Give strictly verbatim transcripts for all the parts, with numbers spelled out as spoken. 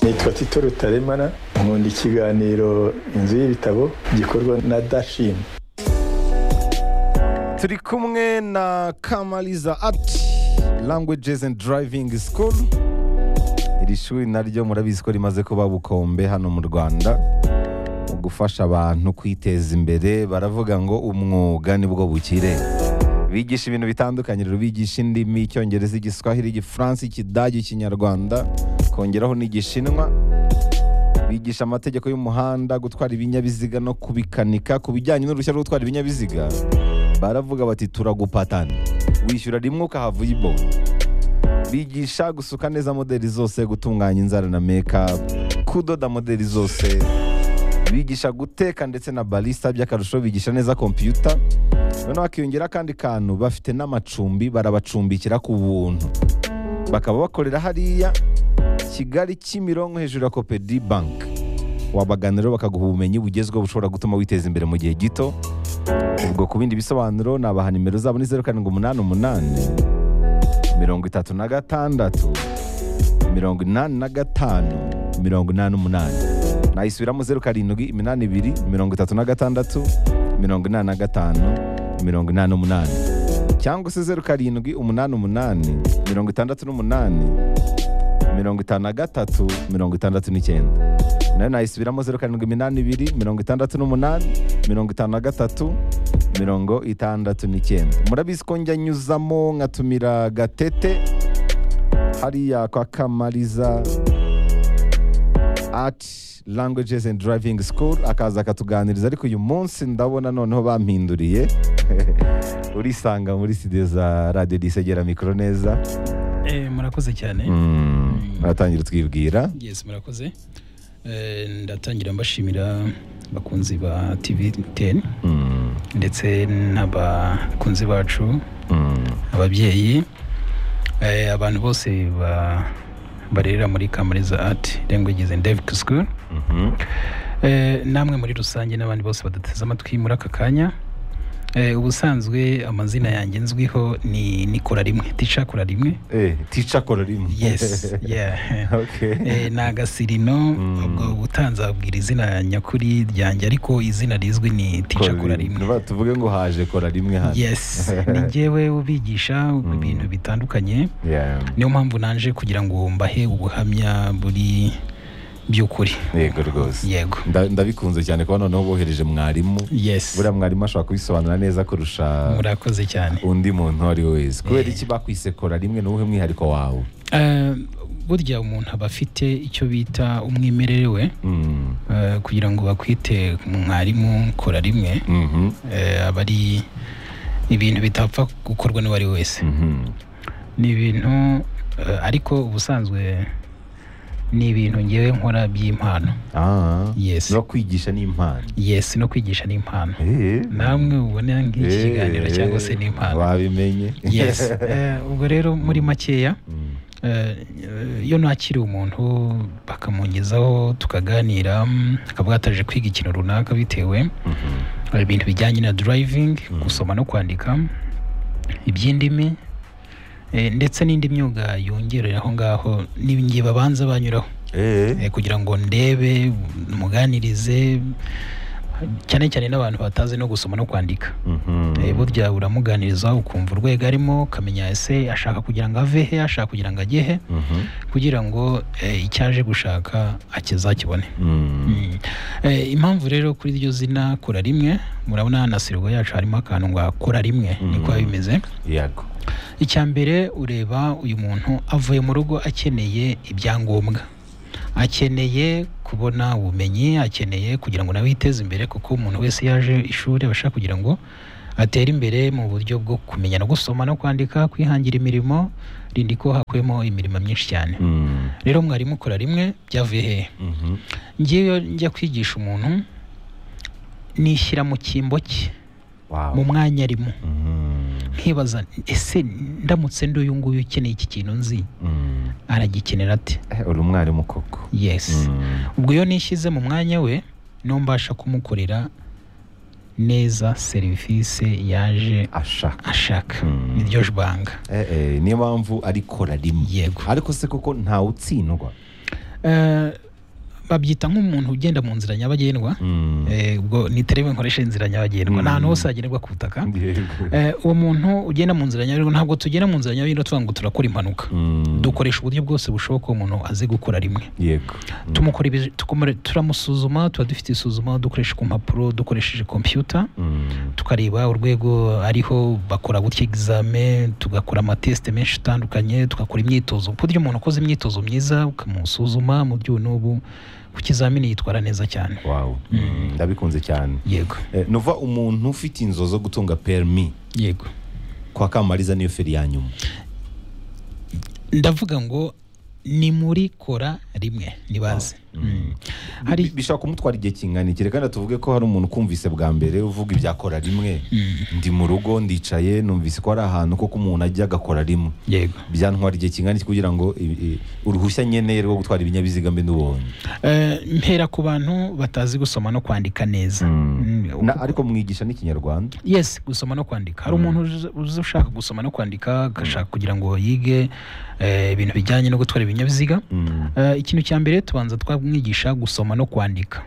nitwa Tito Rutaremara, nkunda ikiganiro inzu y'ibitabo gikorwa na Dashin. Turi kumwe na Kamaliza Art Languages and Driving School. Iri shuri naryo murabizi ko rimaze kuba bukombe hano mu Rwanda mu gufasha abantu kwiteza imbere. Baravuga ngo umwuga nibwo bukire. Bigisha ibintu bitandukanye, bigisha indimi, Icyongereza, Igiswahili, Igifaransa, Ikidage, Ikinyarwanda, kongeraho n'Igishinwa. Bigisha amategeko y'umuhanda, gutwara ibinyabiziga no kubikanika. Ku bijyanye n'uruhushya rwo gutwara ibinyabiziga baravuga bati turagupatana, wishyura rimwe ukahavuye ibo. Bigisha gusuka neza modeli zose, gutunganya inzara na make-up, kudoda modeli zose. Bigisha guteka ndetse na barista, by'akarusho bigisha neza computer. Noneho hakiyongera kandi kantu, bafite n'amacumbi, barabacumbikira ku buntu. Bakaba bakorera hariya Kigali Kimironko hejuru ya Coopédie Bank. Wabaganira bakaguha ubumenyi bugezweho bushobora gutuma witeza imbere mu gihe gito. Ubwo ku bindi bisobanuro nabaha nimero zabo ni zeru karindwi umunani umunani mirongo itatu na gatandatu mirongo inani na gatanu mirongo inani n'umunani. Nayisubiramo zeru karindwi iminani ibiri mirongo itatu na gatandatu mirongo inani na gatanu mirongo inani n'umunani, cyangwa se zeru karindwi umunani umunani mirongo itandatu n'umunani mirongo itanu na gatatu mirongo itandatu n'icyenda. Nayo nayisubiramo zeru karindwi iminani ibiri mirongo itandatu n'umunani mirongo itanu na gatatu mirongo itandatu n'icyenda. Murabizi ko njya nyuzamo nkatumira Gatete hariya kwa Kamaliza Art Languages and Driving School, akaza akatuganiriza. Ariko uyu munsi ndabona noneho bampinduriye urisanga muri studio za Radio Disegera mikoro neza. Eh, murakoze cyane. Mm. Batangira twibwira. Yes, murakoze. Eh, ndatangira mbashimira bakunzi ba T V ten. Mm. Ndetse n'abakunzi bacu. Mm. Ababyeyi, eh, abantu bose ba barera muri Kamaliza Art Languages and Driving School. Mhm. Eh, namwe muri rusange n'abandi bose badateze amatwi muri aka kanya. Eh, ubusanzwe amazina yanjye nzwiho ni Nikora rimwe, Teacher Kora rimwe. Eh, Teacher Kora rimwe. Yes, yeah. Okay. Eh, nagasirino mm. ubwo utanze abwira izina nyakuri ryanjye, ariko izina rizwi ni Teacher Kora rimwe. Niba tuvuge ngo haje Kora rimwe hano. Yes, ni njyewe ubigisha ibintu mm. bitandukanye. Yeah. Niyo mpamvu nanje kugira ngo mbahe ubuhamya buri byukuri. Yego rwose. Yego. Ndabikunze cyane kuba noneho bohereje mwarimu. Yes. Buriya mwarimu ashobora kubisobanura neza kurusha murakoze cyane undi muntu ari wese. Kubera iki bakwise Kora rimwe, n'uhe mwihariko wawe? Eh, burya umuntu aba afite icyo bita umwimerere we. Mm. Uh, kugira ngo bakwite mwarimu Kora rimwe. Mhm. Eh, abari ibintu bitapfa gukorwa n'uwari wese. Mhm. Ni ibintu uh, ariko ubusanzwe ni ibintu ngewe nkora by'impano. Ah, yes. No kwigisha ni impano. Yes, no kwigisha ni impano. Eh. Namwe ubona nk'iki kiganiro cyangwa se ni impano. Wabimenye. Yes. Eh, ubwo rero muri makeya eh yo nakiri umuntu bakamungezaho tukaganira, akavuga ataje kwiga ikintu runaka bitewe mm-hmm. ibintu bijyanye na driving, mm-hmm. gusoma no kwandika, iby'indimi, E, ndetse n'indi myuga yongerera aho ngaho n'ibingiye babanza banyuraho eh e, kugira ngo ndebe muganirize cyane cyane n'abantu batazi no gusoma no kwandika. Mhm. E, burya uramuganiriza ukumva urwego arimo, kamenya ese ashaka kugira ngo ave he, ashaka kugira ngo ajye he, mhm. kugira ngo e, icyaje gushaka akizakibone. Mhm. Mm. E, impamvu rero kuri iryo zina Kora rimwe, murabona na sirogo yacu harimo akantu ngo Kora rimwe, mhm. niko bimeze. Yego. Icyambere ureba uyu muntu avuye mu rugo akeneye ibyangombwa, akeneye kubona ubumenyi, akeneye kugira ngo nawe yiteze imbere, kuko umuntu wese yaje ishuri abashaka kugira ngo atere imbere mu buryo bwo kumenya no gusoma no kwandika, kwihangira imirimo, rindi ko hakwemo imirimo myinshi cyane. Mm. Rero mwarimu Kora rimwe byavuye he? Mhm. Ngiye njya kwigisha umuntu nishyira mu kimbo cye. Wow. Mu mwanya arimo. Mhm. Nkibaza ese ndamutse nduyu nguyu ukeneye iki kintu nzi mm. aragikenera ate? Eh, uri umwarimu koko. Yes. Mm. Ubwo yo nishyize mu mwanya we no mbasha kumukorera neza serivisi yaje ashaka ashaka mm. niryo jbanga. Eh eh niyo mpamvu ari Kora rimwe. Yego. Ariko se koko nta utsindwa? Eh, babyita nk'umuntu ugenda mu nzira nyabagendwa Mm. eh, ubwo niterebe nkoresha inzira nyabagendwa nta hantu hose hagenerwa ku butaka Yego. Eh, uwo muntu ugenda mu nzira nyabagendwa ntabwo tugenda mu nzira nyabagendwa tuvuga ngo turakora impanuka Mm. dukoresha uburyo bwose bushoboka umuntu azi gukora rimwe Yego. tumukora ibi- tukumure- turamusuzuma tuba dufite isuzuma dukoresha ku mpapuro dukoresheje computer Mm. tukareba urwego ariho bakora gutya examen tugakora amatesite menshi atandukanye tugakora imyitozo ku buryo umuntu ukoze imyitozo myiza ukamusuzuma mu by'ubu n'ubu ku kizamini yitwara neza cyane Wow. Mm. Ndabikunze cyane. yego Eh, nuva umuntu ufite inzozi zo gutunga permis yego kwa Kamaliza niyo feri ya nyuma. ndavuga ngo ni muri kora rimwe nibaze Mm. Hari hari bishaka kumutwara igihe kingana iki kandi tuvuge ko hari umuntu kumvise bwa mbere uvuga ibyakora rimwe ndi mu rugo ndicaye numvise ko ari ahantu koko umuntu ajya agakora rimwe yego byantwara igihe kingana iki kugira ngo i- i- uruhushya nkeneye rwo gutwara ibinyabiziga mbe n'ubonye. Eh, mpera ku bantu batazi gusoma no kwandika neza Mm. Na, ariko mwigisha n'ikinyarwanda. yes gusoma no kwandika hari umuntu uzi- uzi ushaka gusoma no kwandika agashaka kugira ngo yige eh, ibintu bijyanye no gutwara ibinyabiziga Mm. Eh, ikintu cya mbere tubanza twamwigisha gusoma no kwandika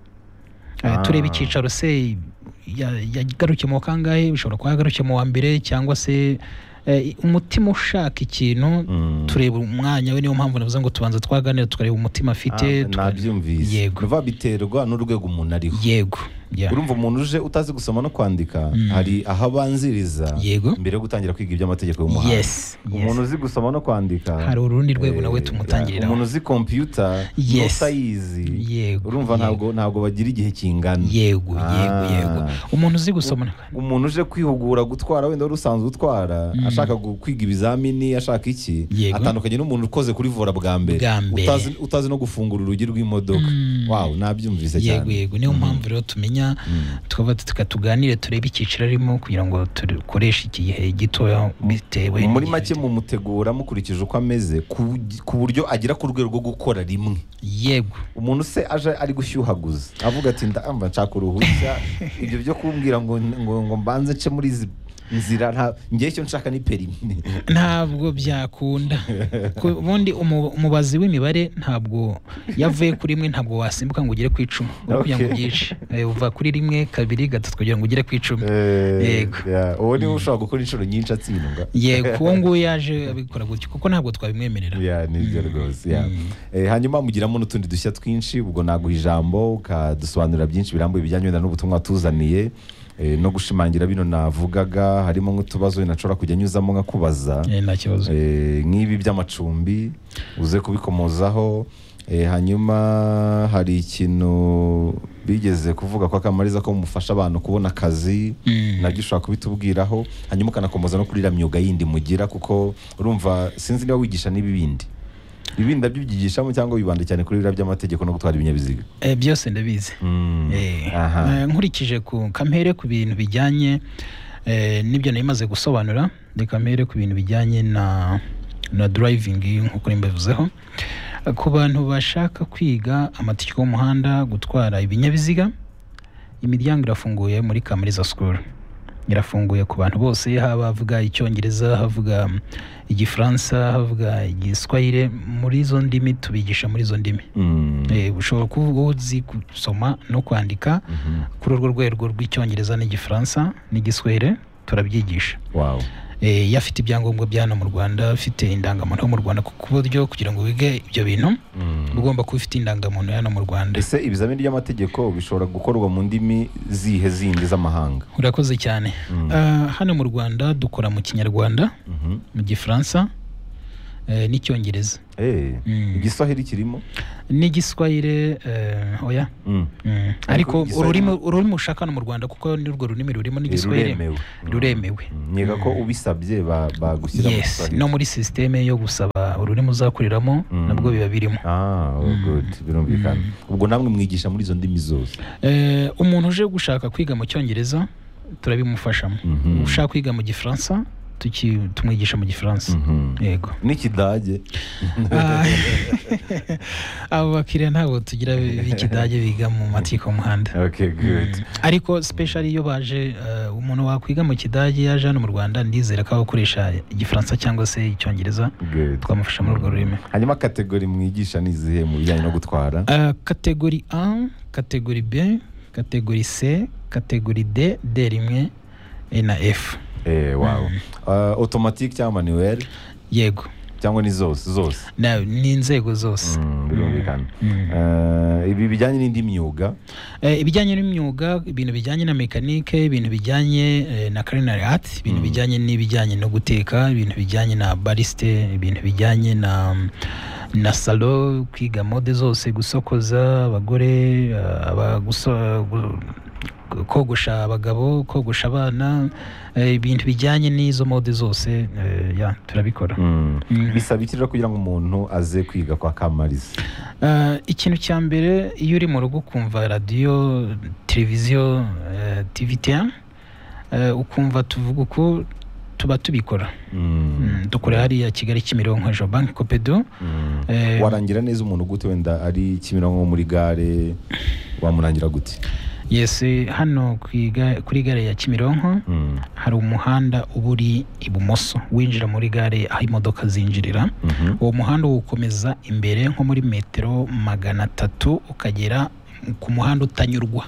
Eh, Ah. tureba icyicaro se ya- yagarukiye mu wa kangahe bishobora kuba yagarukiye mu wa mbere cyangwa se eh, umutima ushaka ikintu Mm. tureba umwanya we niyo mpamvu navuze ngo tubanza twaganira tukareba umutima afite Ah, tuka- nabyumvise. yego Nuva biterwa n'urwego umuntu ariho. yego yeah. Urumva umuntu uje utazi gusoma no kwandika Mm. hari aho abanziriza Yego. mbere yo gutangira kwiga iby'amategeko y'umuhanda. yes Umuntu yes uzi gusoma no kwandika hari urundi rwego nawe eh, tumutangiriraho umuntu uzi computer Yes. utayizi yego urumva yego. ntabwo ntabwo bagira igihe kingana. yego yego Ah. yego umuntu uzi gusoma Umuntu uje kwihugura gutwara wenda wari usanzwe utwara ashaka gu- kwiga ibizamini ashaka iki Yego. atandukanye n'umuntu ukoze kuri vora bwa mbere Bwa mbere. utazi, utazi no gufungura urugi rw'imodoka. Mm. Wow, nabyumvise yego cyane. yego niyo mpamvu rero tumenya tukaba tukatuganire turebe icyiciro arimo kugira ngo dukoreshe igihe gitoya bitewe Muri n'igihe make afite. mumutegura mukurikije uko ameze ku ku buryo agera ku rwego rwo gukora rimwe. yego Umuntu se aje ari gushyuhaguza avuga ati ndamba nshaka uruhushya ibyo byo kumbwira ngo ngo, ngo mbanze nce muri izi nzira nta ngiye cyo nshaka ni perimi. ntabwo byakunda Ku- ubundi umu- umubazi w'imibare ntabwo yavuye kuri rimwe ntabwo wasimbuka ngo ugere ku icumi uri kugira ngo Okay. ubyice Eh, uva kuri rimwe kabiri gatatu kugira ngo ugere ku icumi Eh, Yego. yeah, uwo niwe ushobora gukora inshuro nyinshi atsindwa. yego uwo nguwo yaje abikora gutyo kuko ntabwo twabimwemerera Yeah, nibyo rwose. Yeah. Eh, hanyuma mugiramo n'utundi dushya twinshi ubwo naguha ijambo ukadusobanurira byinshi birambuye bijyanye wenda n'ubutumwa tuzaniye eh, no gushimangira bino navugaga harimo nk'utubazo wenda nshobora kujya nyuzamo nkakubaza. Eh, nta kibazo Eh, nk'ibi by'amacumbi uze kubikomozaho. Eh, hanyuma hari ikintu bigeze kuvuga ko Kamaliza ko mufasha abantu kubona akazi Mm. nabyo ushobora kubitubwiraho hanyuma ukanakomoza no kuri iriya myuga yindi mugira kuko urumva sinzi niba wigisha n'ibibindi ibindi nabyo byigishamo cyangwa wibanda cyane kuri biriya by'amategeko no gutwara ibinyabiziga. Eh, byose ndabizi Mm. Eh, Aha. eh, nkurikije ku kampere ku bintu bijyanye eh, n'ibyo nari maze gusobanura reka mpere ku bintu bijyanye na na driving nk'uko nimbivuzeho ku bantu bashaka kwiga amategeko y'umuhanda gutwara ibinyabiziga imiryango irafunguye muri Kamaliza School irafunguye ku bantu bose haba avuga icyongereza havuga igifaransa havuga igiswahili muri izo ndimi tubigisha muri izo ndimi Mm. Eh, ushobora kuba uzi gusoma no kwandika Mhm. kuri urwo rwego rw'icyongereza n'igifaransa n'igiswahili turabyigisha Wow. eh, iyo afite ibyangombwa bya hano mu Rwanda afite indangamuntu yo mu Rwanda ku buryo kugira ngo wige ibyo bintu Mm. ugomba kuba ufite indangamuntu ya hano mu Rwanda. Ese ibizamini by'amategeko bishobora gukorwa mu ndimi zihe zindi z'amahanga? Urakoze cyane. Mm. Ah, hano mu Rwanda dukora mu Kinyarwanda, Mhm. mu Gifaransa eh, n'icyongereza. Eh, Mm. igiswahili kirimo? N'igiswahili eh, oya. Mm. Mm. Ariko igiswahili- ururimi ururimi ushaka hano mu Rwanda kuko nirwo rurimi rurimo n'igiswahili Ruremewe. ruremewe. Nkeka ko ubisabye ba- bagushyira mu Yes, giswahili. no muri systeme yo gusaba ururimi uzakuriramo Mm. nabwo biba birimo. Ah, oh, good. Birumvikana. Ubwo namwe mwigisha muri izo ndimi zose. Eh, umuntu uje gushaka kwiga mu cyongereza turabimufashamo. Mhm. Ushaka kwiga mu Gifaransa tuki tumwigisha mu Gifaransa. Mhm. Yego. N'ikidage. Ah, abo bakiriya ntabwo tugira b'ikidage biga mu mategeko y'umuhanda. Okay, good. Ariko special iyo baje uh, umuntu wakwiga mu kidage yaje hano mu Rwanda ndizera ko abakoresha igifaransa cyangwa se icyongereza twamufasha muri urwo rurimi. Hanyuma kategori mwigisha ni izihe mu bijyanye no gutwara? Uh, kategori A, kategori B, kategori C, kategori D, D rimwe E na F. Eh, wow. Mm. Uh, automatique cyangwa manuel? Yego. Cyangwa ni zose zose? Na ni inzego zose. Mm, birumvikana. Mm. Uh, ibi bijyanye n'indi myuga? Eh, ibijyanye n'imyuga, ibintu bijyanye na mekanike, ibintu bijyanye eh, na culinary art, ibintu mm. bijyanye n'ibijyanye no guteka, ibintu bijyanye na bariste, ibintu bijyanye na na salo, kwiga mode zose, gusokoza abagore, abaguso kogosha abagabo, kogosha abana, ibintu bijyanye n'izo mode zose ya turabikora. Mm. Mm. Bisaba iki rero kugira ngo umuntu aze kwiga kwa Kamaliza? Uh, ikintu cya mbere iyo uri mu rugo kumva radio, televiziyo, uh, T V T M, uh, ukumva tuvuga uko tuba tubikora. Mm. Mm, dukora hariya Kigali Kimironko ejo Bank Copedo. Mm. Eh, warangira neza umuntu gute wenda ari Kimironko muri gare wamurangira gute? Yes, hano kwiga kuri gare ya Kimironko mm. hari umuhanda uburi ibumoso winjira muri gare aho imodoka zinjirira. Mm -hmm. Uwo muhanda ukomeza imbere nko muri metero magana atatu ukagera ku muhanda utanyurwa.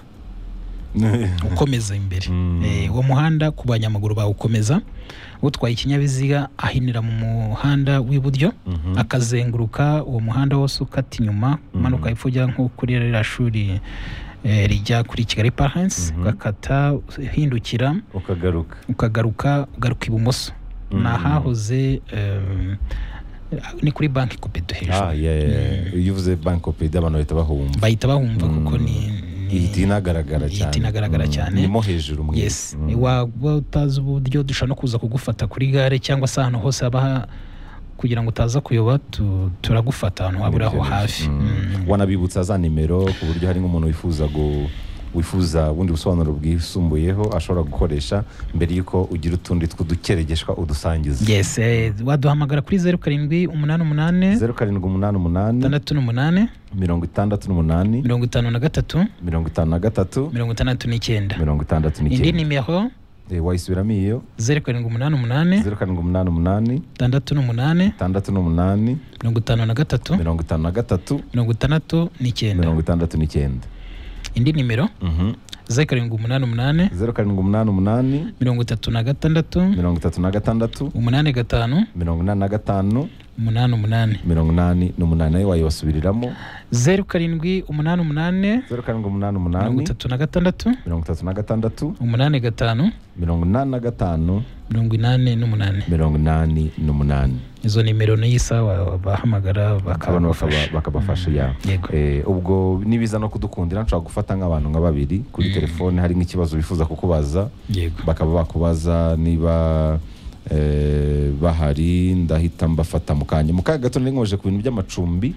Ukomeza imbere. Mm. Eh, uwo muhanda ku banyamaguru bawukomeza. Utwaye ikinyabiziga ahinira mu muhanda w'iburyo mm -hmm. akazenguruka uwo muhanda wose ukata inyuma mm. manuka ipfujya nko kuri rera shuri eh, rijya kuri Kigali Parents mm -hmm. gakata hindukira ukagaruka ukagaruka ugaruka ibumoso mm -hmm. nahahoze um, ni kuri Bank Copedo hejuru. Ah yeah, yeah. Mm. Yuvuze Bank Copedo abantu bahita bahumva bahita bahumva mm. kuko ni ihita inagaragara cyane. Ihita inagaragara cyane. Nimo hejuru mwe. Yes. Mm. Waba utazi uburyo dushaka no kuza kugufata kuri gare cyangwa se ahantu hose haba kugira ngo utaza kuyoba tu, turagufata ahantu waburaho hafi. Mm. Mm. Wanabibutsa za nimero ku buryo hari nk'umuntu wifuza go wifuza ubundi busobanuro bwisumbuyeho ashobora gukoresha mbere yuko ugira utundi twudukeregeshwa udusangiza. Yes, eh, waduhamagara kuri zero karindwi umunani umunani zero karindwi umunani umunani tandatu n'umunani mirongo itandatu n'umunani mirongo itanu na gatatu mirongo itanu na gatatu mirongo itandatu n'icyenda mirongo itandatu n'icyenda. Indi nimero eh wayisubiramo iyo zero karindwi umunani umunani zero karindwi umunani umunani tandatu n'umunani tandatu n'umunani mirongo itanu na gatatu mirongo itanu na gatatu mirongo itandatu n'icyenda mirongo itandatu n'icyenda. Indi nimero mhm zero karindwi umunani umunani zero karindwi umunani umunani mirongo itatu na gatandatu mirongo itatu na gatandatu umunani gatanu mirongo inani na gatanu umunani umunani mirongo inani n'umunani. Nayo wayibasubiriramo zero karindwi umunani umunani zero karindwi umunani umunani mirongo itatu na gatandatu mirongo itatu na gatandatu umunani gatanu mirongo inani na gatanu mirongo inani n'umunani mirongo inani n'umunani. Izo nimero n'isa bahamagara bakabafasha bakabafasha ya. Eh, ubwo nibiza no kudukundira nshaka gufata nk'abantu nka babiri kuri mm. telefone hari nk'ikibazo bifuza kukubaza bakaba bakubaza niba eh, bahari ndahita mbafata mukanya mukaga gato n'ingoje ku bintu by'amacumbi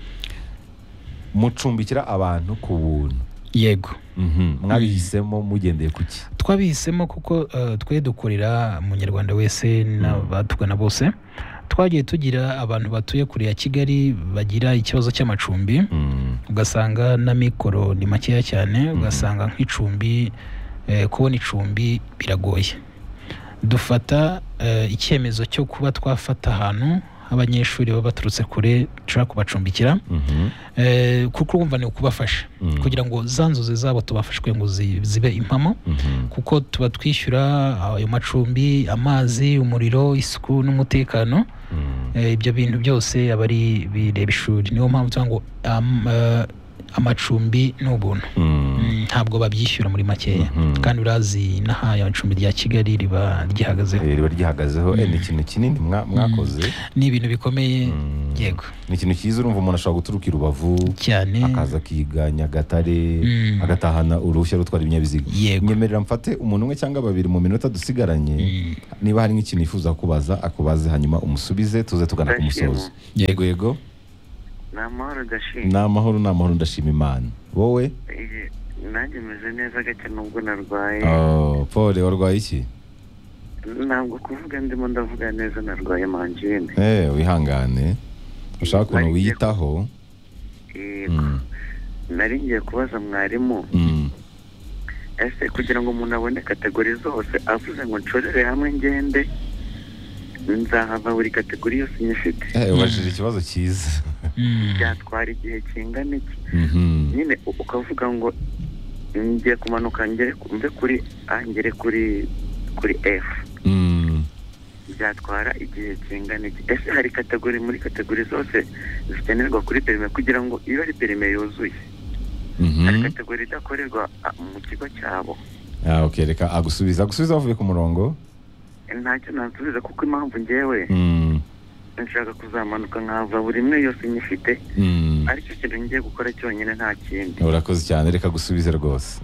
mucumbikira abantu ku buntu. Yego. Mhm. Mwabihisemo mugendeye kuki? Twabihisemo kuko uh, twe dukorera umunyarwanda wese n'abatugana bose. Twagiye tugira abantu batuye kure ya Kigali bagira ikibazo cy'amacumbi mm. ugasanga na mikoro ni makeya cyane mm. ugasanga nk'icumbi eh, kubona icumbi biragoye. Dufata uh, icyemezo cyo kuba twafata ahantu abanyeshuri baba baturutse kure dushaka kubacumbikira mm -hmm. eh, kuko urumva ni ukubafasha mm -hmm. kugira ngo zanzuze zabo tubafashwe ngo zibe impamo mm -hmm. kuko tuba twishyura ayo macumbi, amazi, umuriro, isuku n'umutekano mm -hmm. eh, ibyo bintu byose abari bireba ishuri. Niyo mpamvu cyangwa um, uh, amacumbi n'ubuntu ntabwo mm. babyishyura muri makeya mm -hmm. kandi urazi nahaye amacumbi rya Kigali riba ryihagazeho riba ryihagazeho mm. eh, ni ikintu kinini mwakoze mm. ni ibintu bikomeye mm. yego ni ikintu cyiza urumva umuntu ashobora guturuka i Rubavu cyane akaza kiga Nyagatare mm. agatahana uruhushya rutwara ibinyabiziga. Nyemerera mfate umuntu umwe cyangwa babiri mu minota dusigaranye mm. niba hari nk'ikintu yifuza kubaza akubaze hanyuma umusubize tuze tugana ku musozo. Yego yego. Namahoro ndashima. Namahoro namahoro ndashima Imana. Wowe? Nanjye meze neza gake nubwo narwaye. Oh, Paul warwaye iki? Ntabwo kuvuga ndimo ndavuga neza narwaye mangine. Eh, wihangane. Ushaka kuntu wiyitaho. yego nari ngiye kubaza mwarimu ese kugira ngo umuntu abone kategori zose avuze ngo nshorere hamwe ngende nzahava buri kategori yose nyifite eh ubajije ikibazo cyiza byatwara igihe kingana iki nyine ukavuga ngo ngiye kumanuka ngere kumve kuri A ngere kuri kuri F byatwara igihe kingana iki ese hari kategori muri kategori zose zikenerwa kuri perime kugira ngo iyo ari perime yuzuye hari kategori idakorerwa mu kigo cyabo ah okay reka agusubiza agusubiza bavuye ku murongo ntacyo nansubiza kuko impamvu ngewe nshaka kuzamanuka nkava buri imwe yose nyifite aricyo kintu ngiye gukora cyonyine nta kindi urakoze cyane reka gusubize rwose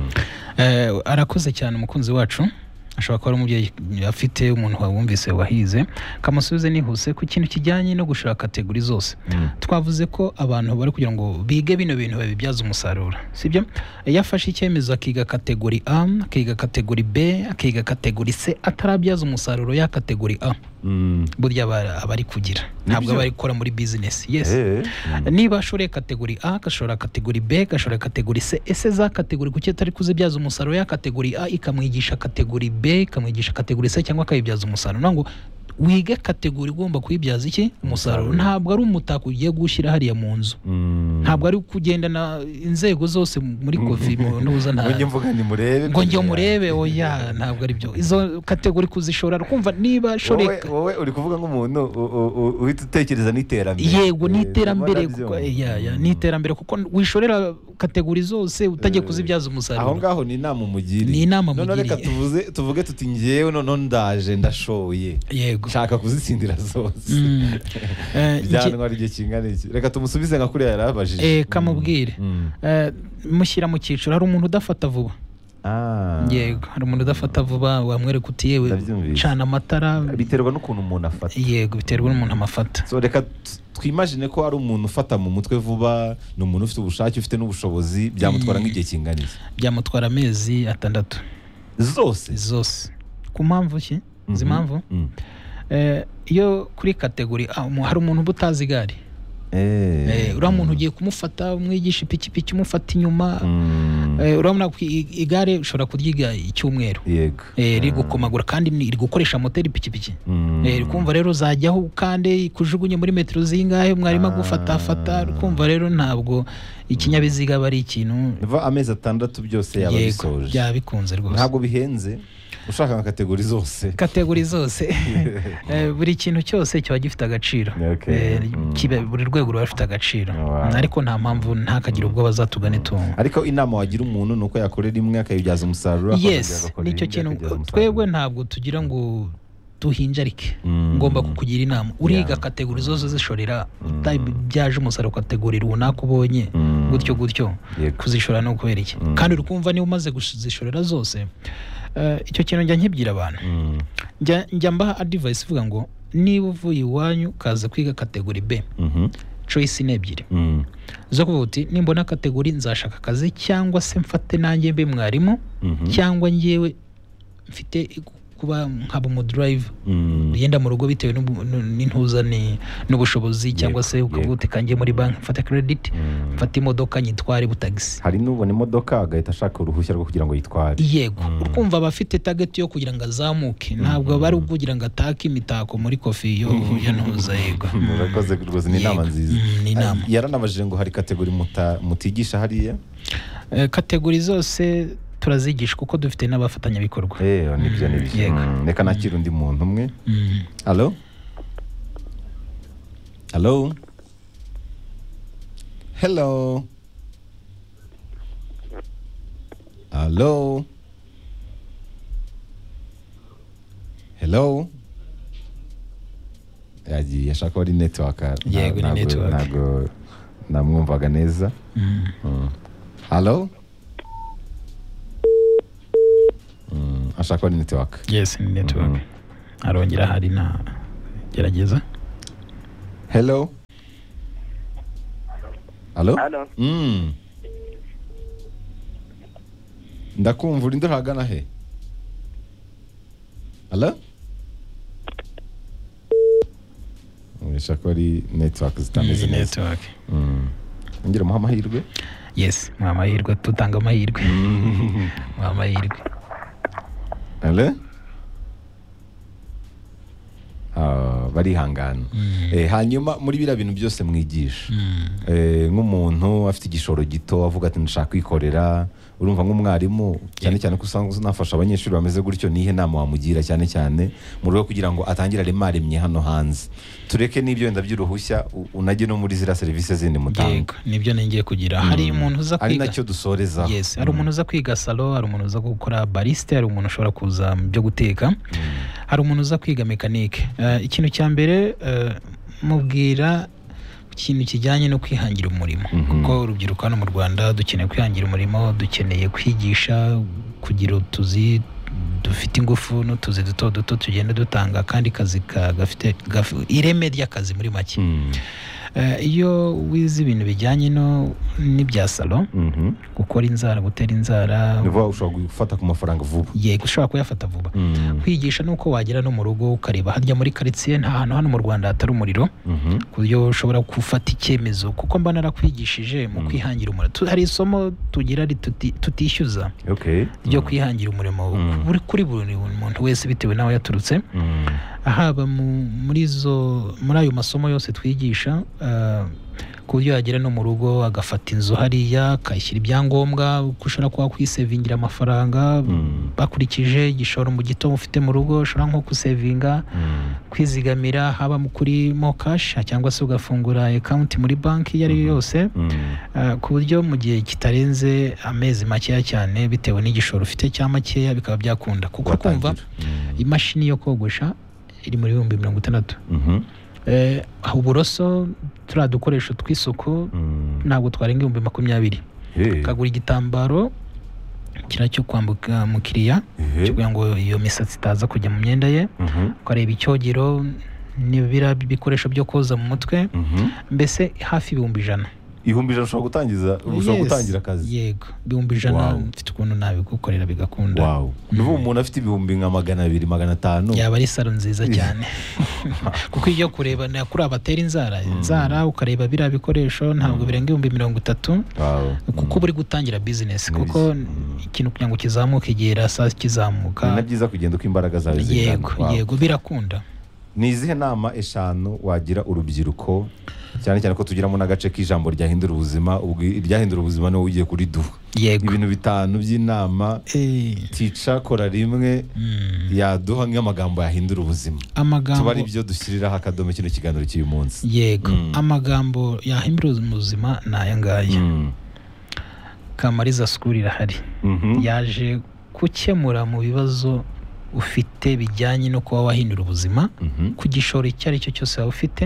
eh arakoze cyane umukunzi wacu ashobora kuba ari umubyeyi afite umuntu wumvise wahize kamusubize nihuse ku kintu kijyanye no gushaka kategori zose twavuze ko abantu bari kugira ngo bige bino bintu babibyaza umusaruro sibyo yafashe icyemezo akiga kategori A akiga kategori B akiga kategori C atarabyaza umusaruro ya kategori A burya abari kugira ntabwo bari gukora muri business yes niba ashore kategori A gashora kategori B gashora kategori C ese za kategori kuki atari kuzibyaza umusaruro ya kategori A ikamwigisha kategori B ikamwigisha kategori C cyangwa akayibyaza umusaruro nango wige kategori ugomba kuyibyaza iki umusaruro ntabwo ari umutako ugiye gushyira hariya mu nzu ntabwo ari kugendana inzego zose muri kofi ntuza nta ngo mvuga ni murebe ngo njye murebe oya ntabwo ari byo izo kategori kuzishora kumva niba shoreka wowe uri kuvuga nk'umuntu uhita utekereza n'iterambere yego n'iterambere ya ya n'iterambere kuko wishorera kategori zose utagiye kuzibyaza umusaruro aho ngaho ni inama umugiri ni inama umugiri none reka tuvuze tuvuge tuti ngewe none ndaje ndashoye yego shaka kuzitsindira zose byanwa ari gihe kingana iki reka tumusubize nka kuri yarabajije eh kamubwire eh mushyira mu cyiciro hari umuntu udafata vuba ah yego hari umuntu udafata vuba wamwereka uti yewe cana amatara biterwa n'ukuntu umuntu afata yego biterwa n'umuntu amafata so reka twimagine ko ari umuntu ufata mu mutwe vuba ni umuntu ufite ubushake ufite n'ubushobozi byamutwara nk'igihe kingana iki byamutwara amezi atandatu zose zose ku mpamvu ki izi mpamvu eh iyo kuri kategori hari umuntu ubutazi igare eh ura muntu ugiye kumufata umwigisha ipikipiki umufata inyuma eh urabona igare ushobora kuryiga icyumweru yego eh riri gukomagura kandi iri gukoresha moteri ipikipiki eh kumva rero zajyaho kandi kujugunye muri metero zingahe mwarima gufata fata kumva rero ntabwo ikinyabiziga bari ikintu biva amezi atandatu byose yaba bisoje bya bikunze rwose ntabwo bihenze ushaka nka kategori zose kategori zose buri kintu cyose kiba gifite agaciro buri rwego ruba rufite agaciro ariko nta mpamvu ntakagira ubwo bazatugane tungo ariko inama wagira umuntu nuko yakorera imwe akayibyaza umusaruro yes nicyo kintu twebwe ntabwo tugira ngo tuhinjarike ngomba kukugira inama uriga kategori zose zishorera byaje umusaruro kategori runaka ubonye gutyo gutyo kuzishora no kubera iki kandi urukumva niba umaze kuzishorera zose icyo kintu njya nkibwira abantu njya mbaha advice ivuga ngo niba uvuye iwanyu kaza kwiga kategori B choice ni ebyiri zo kuvuga uti nimbona kategori nzashaka akazi cyangwa se mfate nanjye mbe mwarimu cyangwa ngewe mfite kuba nkaba mu drive yenda mu rugo bitewe n'intuza n'ubushobozi cyangwa se ukavuga kanjye muri bank mfata credit mfata imodoka nyitware butagisi hari n'ubona imodoka agahita ashaka uruhushya rwo kugira ngo yitware yego urumva abafite target yo kugira ngo azamuke ntabwo bari kugira ngo atake imitako muri kofi yo ntuza yego murakoze rwose ni inama nziza ni inama yaranabajije ngo hari kategori mutigisha hariya kategori zose turazigisha kuko dufite n'abafatanyabikorwa eh nibyo nibyo reka nakira undi muntu umwe allo allo hello allo hello yaji yashaka ari network yego ni network nago namwumvaga neza allo ashaka ni network yes ni network arongera hari na gerageza hello allo allo mm ndakumva uri ndahagana he allo ashaka ari network zitameze network mm ngira muha amahirwe. Yes, muha amahirwe, tutanga amahirwe. Muha amahirwe. Ale? Ah, barihangana. Eh, hanyuma muri bira bintu byose mwigisha. Eh, nk'umuntu afite igishoro gito avuga ati ndashaka kwikorera, urumva nk'umwarimu cyane cyane ko usanga unafasha abanyeshuri bameze gutyo, nihe nama wamugira cyane cyane mu rwego kugira ngo atangire remaremye hano hanze. Tureke n'ibyo wenda by'uruhushya unajye no muri zira service zindi mutanga. Yego, nibyo ngiye kugira. Hari umuntu uza ari kwiga. nacyo dusoreza. Yes, hari umuntu uza kwiga salo, hari umuntu uza gukora barista, hari umuntu ushobora kuza mu byo guteka. Hari umuntu uza kwiga mekanike. Uh, ikintu cya mbere uh, mubwira ikintu kijyanye no kwihangira umurimo. Kuko urubyiruko hano mu Rwanda dukeneye kwihangira umurimo, dukeneye kwigisha, kugira utuzi dufite ingufu n'utuzi duto duto tugenda dutanga kandi kazi gafite ireme ry'akazi muri make. Uh, iyo wize ibintu bijyanye no n'ibya salo, Mhm. gukora inzara, gutera inzara, Nivuga ushobora gufata ku mafaranga vuba. yego ushobora kuyafata vuba. Mm. Kwigisha nuko wagera no mu rugo ukareba harya muri quartier nta hantu hano mu Rwanda hatari umuriro, Mhm. kuburyo ushobora gufata icyemezo kuko mba narakwigishije mu kwihangira umurimo. Tu- hari isomo tugira ari tuti- tutishyuza Okay. ryo kwihangira umurimo Mm. buri kuri buri muntu wese bitewe nawe yaturutse. Mm. Ahaba mu- muri zo muri ayo masomo yose twigisha, uh, ku buryo yagera no mu rugo agafata inzu hariya akayishyira ibyangombwa uko ushobora kuba kwisevingira amafaranga Mm. bakurikije igishoro mu gito ufite mu rugo, ushobora nko kusevinga, Mm. kwizigamira haba mu kuri mo cash cyangwa se ugafungura account muri banki iyo ari yo yose. Mm. Uh, ku buryo mu gihe kitarenze amezi makeya cyane bitewe n'igishoro ufite cya makeya bikaba byakunda, kuko kumva Watangira. Mm. imashini yo kogosha iri muri ibihumbi mirongo itandatu. Mhm. Eh, uburoso turiya dukoresho tw'isuku Mm. ntabwo twarenga ibihumbi makumyabiri. Hey. Ukagura igitambaro kiriya cyo kwambuka mukiriya Ehe. kugira ngo iyo misatsi itaza kujya mu myenda ye, Mhm. ukareba icyogero n'ibira bikoresho byo koza mu mutwe, Mhm. mbese hafi ibihumbi ijana. Ihumbi ijana ushobora gutangiza ushobora Yes, gutangira akazi. yego ibihumbi ijana. Wow. Mfite ukuntu nabigukorera bigakunda. Wow. Nubu umuntu afite ibihumbi nka magana abiri magana atanu. Yaba ari salo nziza cyane kuko iyo kureba ni kuri abatera inzara inzara ukareba biriya bikoresho ntabwo birenga ibihumbi mirongo itatu, Wow. kuko buri gutangira business, Ni kuko bisi. ikintu kugira ngo kizamuke gihera saa Ni kizamuka. na byiza kugenda uko imbaraga zawe zingana. Yego Wow. yego birakunda. Ni izihe nama eshanu wagira urubyiruko cyane cyane ko tugiramo n'agace k'ijambo ryahindura ubuzima, ubwo iryahindura ubuzima niwo ugiye kuriduha. Yego. Ibintu bitanu by'inama Eh, tica kora rimwe mm, yaduha nk'amagambo yahindura ubuzima. amagambo Tuba ari byo dushyiriraho akadomo kino kiganiro cy'uyu munsi. yego Mm. amagambo yahimbura ubuzima ni aya ngaya. Mm. Kamariza School irahari, Mhm. yaje gukemura mu bibazo ufite bijyanye no kuba wahindura ubuzima Mhm. ku gishoro icyo ari cyo cyose waba ufite,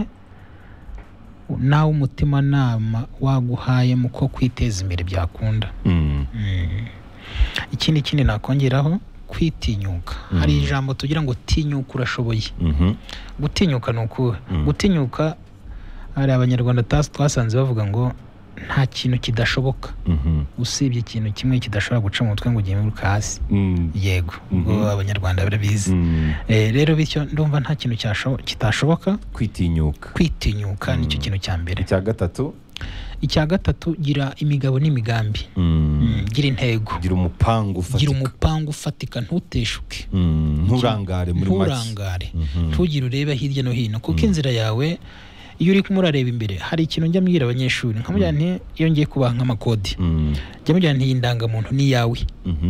nawe umutimanama waguhaye mu ko kwiteza imbere byakunda. Mm. Mm. Ikindi kindi nakongeraho kwitinyuka. Hari ijambo tugira ngo tinyuka urashoboye. Mhm. Gutinyuka ni ukuhe? Mm. Gutinyuka hari abanyarwanda tas- twasanze bavuga ngo nta kintu kidashoboka Mhm. usibye ikintu kimwe kidashobora guca mu mutwe ngo ugimuruke hasi. Mm. Yego ubwo Mhm. abanyarwanda barabizi. Mm. Eh, rero bityo ndumva nta kintu cyasho- kitashoboka. Kwitinyuka. Kwitinyuka Mm. nicyo kintu cya mbere. Icya gatatu. Icya gatatu, gira imigabo n'imigambi. Mm. Mm, gira intego, Gira umupangu ufatika. gira umupango ufatika, ntuteshuke, Mm. Nturangare muri make. nturangare, Mhm. ntugire urebe hirya no hino, kuko inzira yawe iyo uri kumurareba imbere. Hari ikintu njya mbwira abanyeshuri nkamujya nti iyo ngiye kubaha nk'amakodi Mm. njya mujya nti indangamuntu ni yawe. Mhm.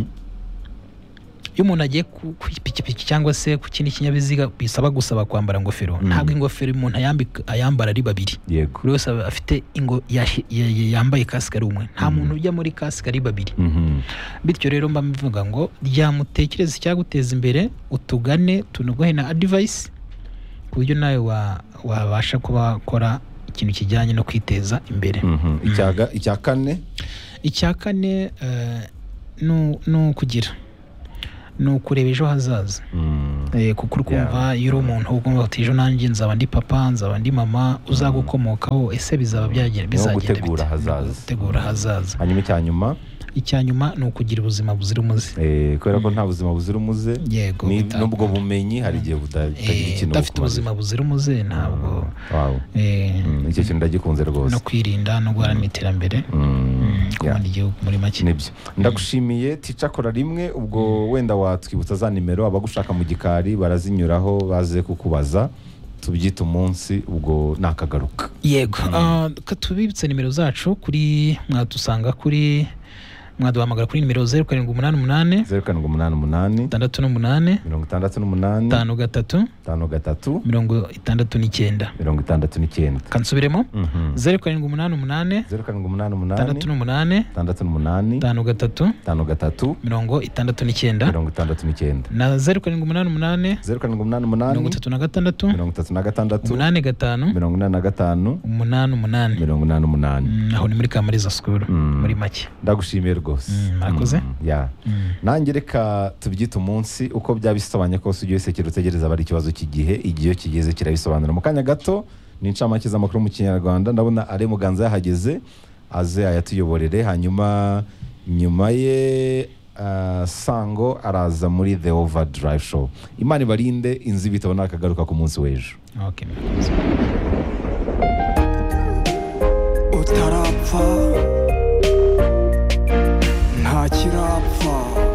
Iyo umuntu agiye ku ku ipikipiki cyangwa se ku kindi kinyabiziga bisaba gusaba kwambara ingofero, Mm. ntabwo ingofero umuntu ayambika ayambara ari babiri. Yego. Buri wese aba afite ingo yashi- ya- ya- yambaye kasike ari umwe, nta muntu ujya muri kasike ari babiri. Mhm. Bityo rero mba mbivuga ngo ryamutekereze icyaguteza imbere, utugane tunogohe na advice ku buryo nawe wa- wabasha kuba wakora ikintu kijyanye no kwiteza imbere. Mhm. Icya ga- icya kane. Icya kane eh, ni u- ni ukugira ni ukureba ejo hazaza. Mm. eh, kuko urumva iyo uri umuntu ugomba ati ejo nanjye nzaba ndi papa nzaba ndi mama uzagukomokaho ese bizaba byagenda bizagenda gutegura hazaza gutegura hazaza hanyuma cyanyuma icyanyuma ni ukugira ubuzima buzira umuze eh kubera ko nta buzima buzira umuze yego nubwo bumenyi hari igihe butagira ikintu udafite ubuzima buzira umuze ntabwo wow eh icyo kintu ndagikunze rwose no kwirinda no guharanira iterambere kubona igihugu muri make nibyo ndagushimiye tica kora rimwe ubwo wenda watwibutsa za nimero abagushaka mu gikari barazinyuraho baze kukubaza tubyita umunsi ubwo nakagaruka yego katubibitse nimero zacu kuri mwadusanga kuri mwaduhamagara kuri nimero zeru karindwi umunani umunani zeru karindwi umunani umunani itandatu n'umunani mirongo itandatu n'umunani tanu gatatu tanu gatatu mirongo itandatu n'icyenda mirongo itandatu n'icyenda kansubiremo zeru karindwi umunani umunani zeru karindwi umunani umunani itandatu n'umunani itandatu n'umunani tanu gatatu tanu gatatu mirongo itandatu n'icyenda mirongo itandatu n'icyenda na zeru karindwi umunani umunani zeru karindwi umunani umunani mirongo itatu na gatandatu mirongo itatu na gatandatu umunani gatanu mirongo inani na gatanu umunani umunani mirongo inani umunani aho ni muri Kamariza School muri make ndagushimiye rwose murakoze ya nanjye reka tubyita umunsi uko byabisobanye kose ugiye sekera utegereza bari ikibazo cy'igihe igihe kigeze kirabisobanura mu kanya gato ni incamake z'amakuru mu Kinyarwanda ndabona ari Muganza yahageze aze ayatuyoborere hanyuma nyuma ye uh, Sango araza muri The Overdrive Show Imana ibarinde inzi bitabo nakagaruka ku munsi w'ejo okay utarapfa nta kirapfa